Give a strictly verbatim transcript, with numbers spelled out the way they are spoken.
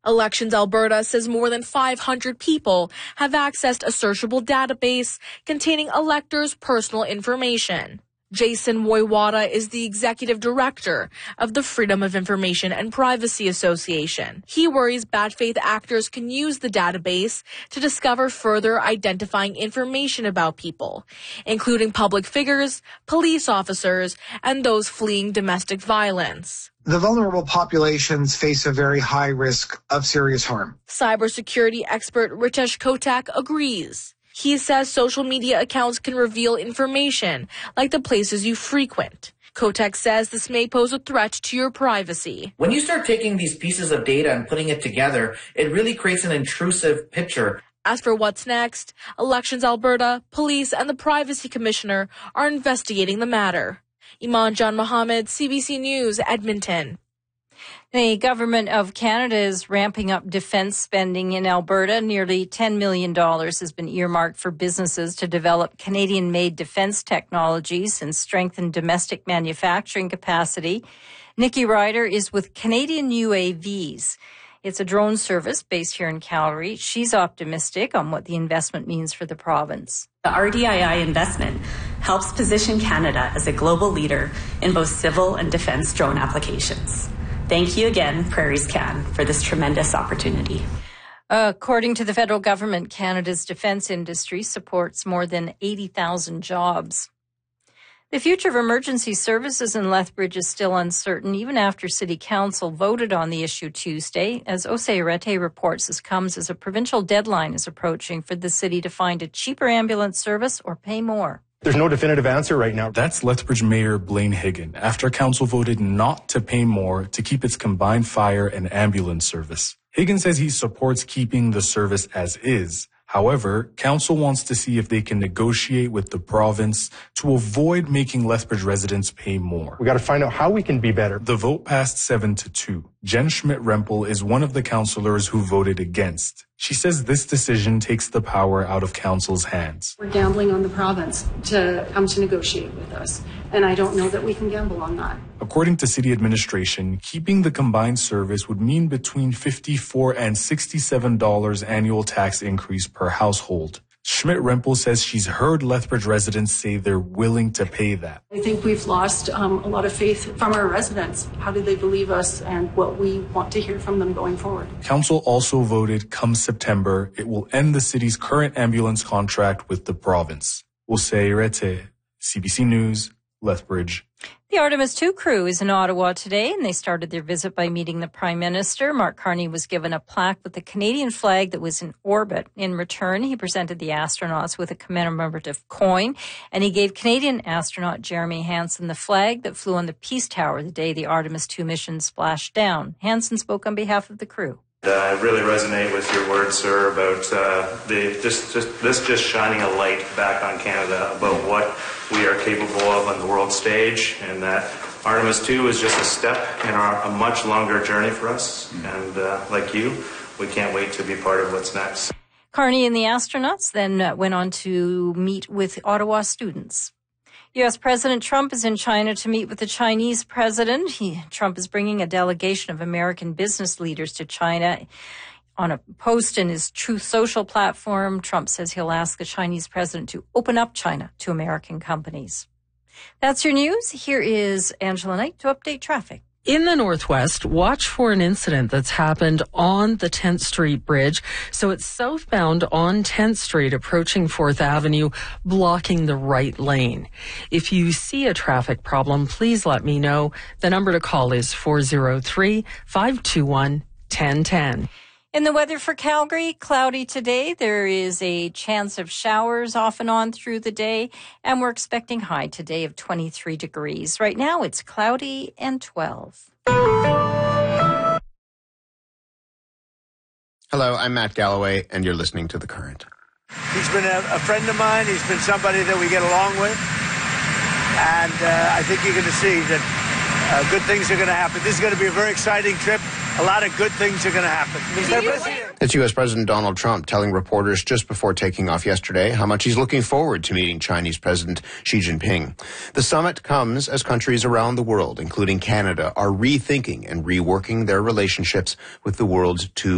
Elections Alberta says more than five hundred people have accessed a searchable database containing electors' personal information. Jason Woywada is the executive director of the Freedom of Information and Privacy Association. He worries bad faith actors can use the database to discover further identifying information about people, including public figures, police officers, and those fleeing domestic violence. The vulnerable populations face a very high risk of serious harm. Cybersecurity expert Ritesh Kotak agrees. He says social media accounts can reveal information like the places you frequent. Kotak says this may pose a threat to your privacy. When you start taking these pieces of data and putting it together, it really creates an intrusive picture. As for what's next, Elections Alberta, police, and the Privacy Commissioner are investigating the matter. Iman Jan Mohammed, C B C News, Edmonton. The Government of Canada is ramping up defense spending in Alberta. Nearly ten million dollars has been earmarked for businesses to develop Canadian-made defense technologies and strengthen domestic manufacturing capacity. Nikki Ryder is with Canadian U A Vs. It's a drone service based here in Calgary. She's optimistic on what the investment means for the province. The R D I I investment helps position Canada as a global leader in both civil and defense drone applications. Thank you again, Prairies Can, for this tremendous opportunity. Uh, according to the federal government, Canada's defense industry supports more than eighty thousand jobs. The future of emergency services in Lethbridge is still uncertain, even after City Council voted on the issue Tuesday. As Osei Arete reports, this comes as a provincial deadline is approaching for the city to find a cheaper ambulance service or pay more. There's no definitive answer right now. That's Lethbridge Mayor Blaine Higgin after council voted not to pay more to keep its combined fire and ambulance service. Higgin says he supports keeping the service as is. However, council wants to see if they can negotiate with the province to avoid making Lethbridge residents pay more. We got to find out how we can be better. The vote passed seven to two. Jen Schmidt-Rempel is one of the councillors who voted against. She says this decision takes the power out of council's hands. We're gambling on the province to come to negotiate with us, and I don't know that we can gamble on that. According to city administration, keeping the combined service would mean between fifty-four dollars and sixty-seven dollars annual tax increase per household. Schmidt-Rempel says she's heard Lethbridge residents say they're willing to pay that. I think we've lost um, a lot of faith from our residents. How do they believe us and what we want to hear from them going forward? Council also voted come September, it will end the city's current ambulance contract with the province. Osei Arete, C B C News, Lethbridge. The Artemis two crew is in Ottawa today, and they started their visit by meeting the Prime Minister. Mark Carney was given a plaque with the Canadian flag that was in orbit. In return, he presented the astronauts with a commemorative coin, and he gave Canadian astronaut Jeremy Hansen the flag that flew on the Peace Tower the day the Artemis two mission splashed down. Hansen spoke on behalf of the crew. Uh, I really resonate with your words, sir, about uh, the just, just this just shining a light back on Canada about what we are capable of on the world stage, and that Artemis two is just a step in our, a much longer journey for us. And uh, like you, we can't wait to be part of what's next. Carney and the astronauts then uh, went on to meet with Ottawa students. U S. President Trump is in China to meet with the Chinese president. He, Trump is bringing a delegation of American business leaders to China. On a post in his Truth Social platform, Trump says he'll ask the Chinese president to open up China to American companies. That's your news. Here is Angela Knight to update traffic. In the Northwest, watch for an incident that's happened on the tenth Street Bridge. So it's southbound on tenth Street, approaching fourth Avenue, blocking the right lane. If you see a traffic problem, please let me know. The number to call is four oh three, five two one, one oh one oh. In the weather for Calgary, cloudy today. There is a chance of showers off and on through the day, and we're expecting high today of twenty-three degrees. Right now, it's cloudy and twelve. Hello, I'm Matt Galloway, and you're listening to The Current. He's been a, a friend of mine. He's been somebody that we get along with, and uh, I think you're going to see that uh, good things are going to happen. This is going to be a very exciting trip. A lot of good things are going to happen. It's U S. President Donald Trump telling reporters just before taking off yesterday how much he's looking forward to meeting Chinese President Xi Jinping. The summit comes as countries around the world, including Canada, are rethinking and reworking their relationships with the world's two